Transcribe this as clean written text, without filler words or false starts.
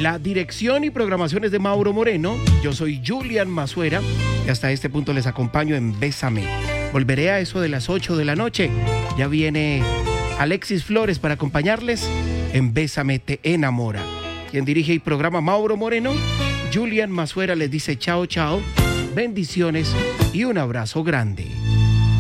La dirección y programaciones de Mauro Moreno. Yo soy Julian Mazuera y hasta este punto les acompaño en Bésame. Volveré a eso de las 8 de la noche. Ya viene Alexis Flores para acompañarles en Bésame te enamora. Quien dirige y programa Mauro Moreno, Julian Mazuera les dice chao, chao, bendiciones y un abrazo grande.